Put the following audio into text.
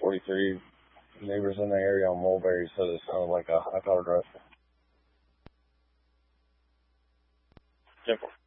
43. Neighbors in the area on Mulberry said it sounded like a high-powered rifle. 10-4.